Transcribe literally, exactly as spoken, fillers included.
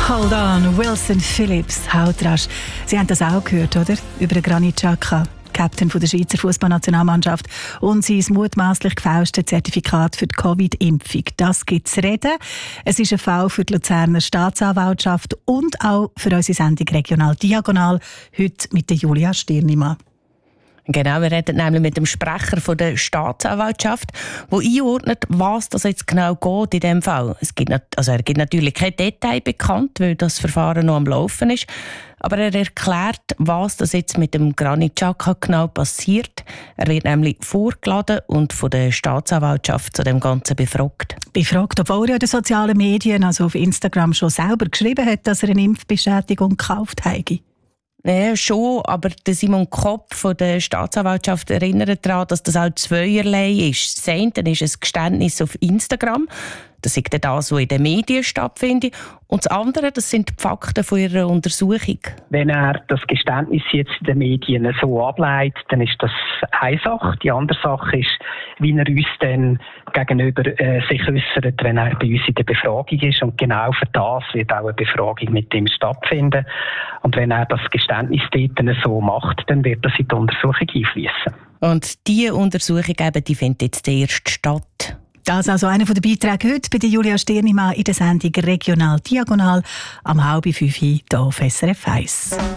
Hold on, Wilson Phillips, haut rasch. Sie haben das auch gehört, oder? Über den Granit Xhaka, Captain der Schweizer Fußballnationalmannschaft, und sein mutmaßlich gefälschte Zertifikat für die Covid-Impfung. Das gibt es zu reden. Es ist ein Fall für die Luzerner Staatsanwaltschaft und auch für unsere Sendung «Regional Diagonal», heute mit der Julia Stirnimann. Genau, wir reden nämlich mit dem Sprecher von der Staatsanwaltschaft, der einordnet, was das jetzt genau geht in diesem Fall. Es gibt, also er gibt natürlich kein Detail bekannt, weil das Verfahren noch am Laufen ist. Aber er erklärt, was das jetzt mit dem Granit Xhaka genau passiert. Er wird nämlich vorgeladen und von der Staatsanwaltschaft zu dem Ganzen befragt. Befragt, obwohl er in den sozialen Medien, also auf Instagram, schon selber geschrieben hat, dass er eine Impfbestätigung gekauft habe. Ja, schon, aber der Simon Kopp von der Staatsanwaltschaft erinnert daran, dass das auch zweierlei ist. Das eine ist ein Geständnis auf Instagram. Das ist das, was in den Medien stattfindet. Und das andere, das sind die Fakten von ihrer Untersuchung. Wenn er das Geständnis jetzt in den Medien so ableitet, dann ist das eine Sache. Die andere Sache ist, wie er uns dann gegenüber äh, sich äußert, wenn er bei uns in der Befragung ist. Und genau für das wird auch eine Befragung mit ihm stattfinden. Und wenn er das Geständnis dort so macht, dann wird das in die Untersuchung einfließen. Und diese Untersuchung eben, die findet jetzt erst statt. Das ist also einer der Beiträge heute bei der Julia Stirnimann in der Sendung «Regional Diagonal» am halb fünf hier auf S R F eins.